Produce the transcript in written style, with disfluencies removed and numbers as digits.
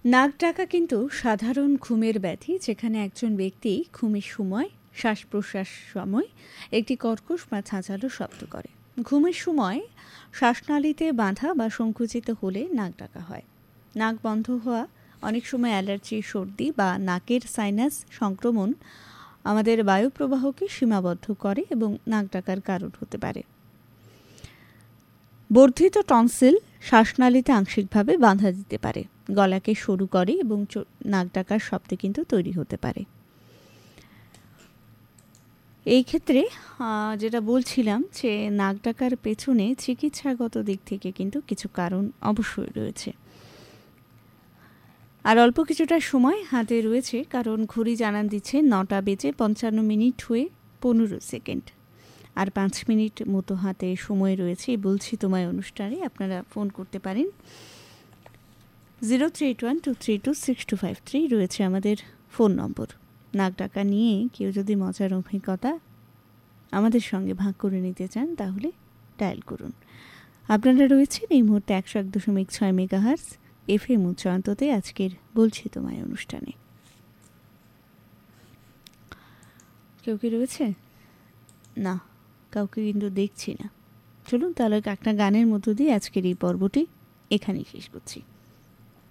নাক ডাকা কিন্তু সাধারণ ঘুমের ব্যাধি, যেখানে একজন ব্যক্তি ঘুমের সময় শ্বাস প্রশ্বাস সময় একটি কর্কশ বা ঝাঁঝালো শব্দ করে। ঘুমের সময় শ্বাসনালীতে বাঁধা বা সংকুচিত হলে নাক ডাকা হয়। নাক বন্ধ হওয়া, অনেক সময় অ্যালার্জি, সর্দি বা নাকের সাইনাস সংক্রমণ আমাদের বায়ু প্রবাহকে সীমাবদ্ধ করে এবং নাক ডাকার কারণ হতে পারে। বর্ধিত টনসিল শ্বাসনালীতে আংশিকভাবে বাধা দিতে পারে, গলাকে সরু করে এবং নাক ডাকার শব্দ কিন্তু তৈরি হতে পারে। এই ক্ষেত্রে যেটা বলছিলাম যে নাক ডাকার পেছনে চিকিৎসাগত দিক থেকে কিন্তু কিছু কারণ অবশ্যই রয়েছে। আর অল্প কিছুটা সময় হাতে রয়েছে, কারণ ঘড়ি জানান দিচ্ছে 9:55 হয়ে 15 সেকেন্ড। আর 5 মিনিট মতো হাতে সময় রয়েছে বলছি তোমায় অনুষ্ঠানে। আপনারা ফোন করতে পারেন। 0381232625 রয়েছে আমাদের ফোন নম্বর। নাক ডাকা নিয়ে কেউ যদি মজার অভিজ্ঞতা আমাদের সঙ্গে ভাগ করে নিতে চান তাহলে ডায়াল করুন। আপনারা রয়েছেন এই মুহূর্তে 101.6 মেগাহার্জ FM উচ্চান্ততে আজকের বলছি তোমায় অনুষ্ঠানে। কেউ কি রয়েছে? না, কাউকে কিন্তু দেখছি না। চলুন তাহলে একটা গানের মধ্য দিয়ে আজকের এই পর্বটি এখানেই শেষ করছি।